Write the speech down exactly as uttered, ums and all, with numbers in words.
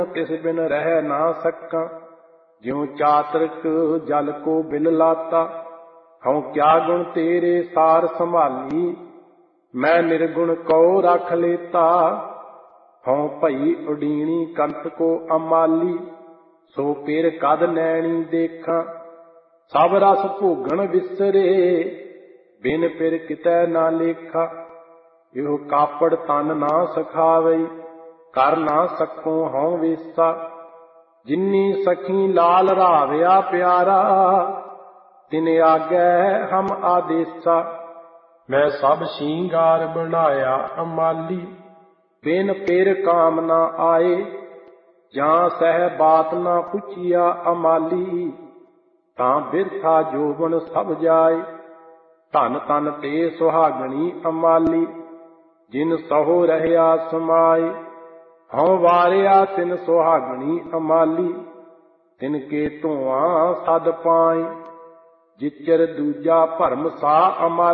तिस बिन रह ना सका, ज्यों चातरक जल को बिल लाता। हऊँ क्या गुण तेरे सार संभाली, मैं निर्गुण को रख लेता। हऊँ भई उडीणी कंत को अमाली, सो पिर कद नैणी देखा। सब रस भोगन विसरे, बिन पिर कितै ना लेखा। यो कापड़ तन ना सखावई, कर ना सको हऊँ वेसा। जिन्नी सखी लाल रावया प्यारा, तिन आगे हम आदेसा। मैं सब श्रृंगार बनाया अमाली, बिन पिर काम ना आए। जहाँ सह बात ना पुछिया अमाली, तां बिरथा जोबन सब जाए। धन तन ते सुहागणी अमाली, जिन सहो रहया समाए। हऊँ वारिया तिन सुहागणी अमाली, तिनके धुआं सद पाए। जिचर दूजा भरम सा अमाली,